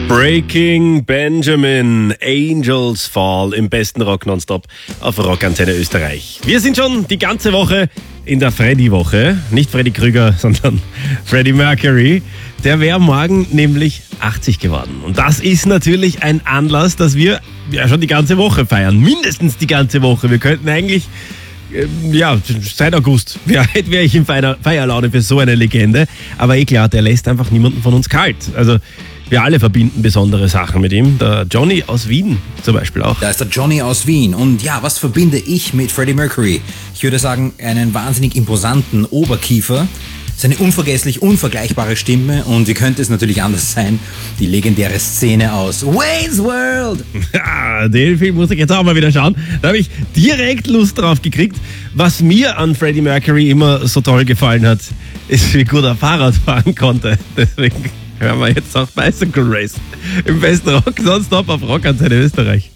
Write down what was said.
Breaking Benjamin, Angels Fall im besten Rock Nonstop auf Rockantenne Österreich. Wir sind schon die ganze Woche in der Freddy-Woche. Nicht Freddy Krüger, sondern Freddie Mercury. Der wäre morgen nämlich 80 geworden. Und das ist natürlich ein Anlass, dass wir ja schon die ganze Woche feiern. Mindestens die ganze Woche. Wir könnten eigentlich, seit August wäre ich in Feierlaune für so eine Legende. Aber klar, der lässt einfach niemanden von uns kalt. Also wir alle verbinden besondere Sachen mit ihm. Der Johnny aus Wien zum Beispiel auch. Da ist der Johnny aus Wien. Und ja, was verbinde ich mit Freddie Mercury? Ich würde sagen, einen wahnsinnig imposanten Oberkiefer, seine unvergesslich unvergleichbare Stimme und wie könnte es natürlich anders sein, die legendäre Szene aus Wayne's World. Ja, den Film muss ich jetzt auch mal wieder schauen. Da habe ich direkt Lust drauf gekriegt. Was mir an Freddie Mercury immer so toll gefallen hat, ist, wie gut er Fahrrad fahren konnte. Deswegen hören wir jetzt auch Bicycle Race im besten Rock Nonstop auf Rockantenne Österreich.